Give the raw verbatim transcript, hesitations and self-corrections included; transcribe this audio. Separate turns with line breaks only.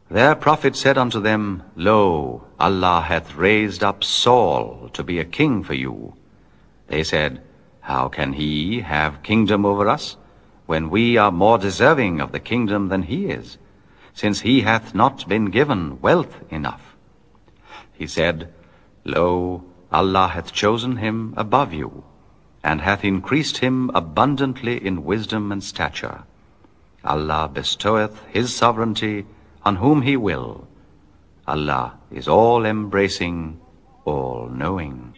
Their prophet said unto them, Lo, Allah hath raised up Saul to be a king for you. They said, How can he have kingdom over us, when we are more deserving of the kingdom than he is, since he hath not been given wealth enough? He said, Lo, Allah hath chosen him above you, and hath increased him abundantly in wisdom and stature. Allah bestoweth his sovereignty on whom he will. Allah is all-embracing, all-knowing.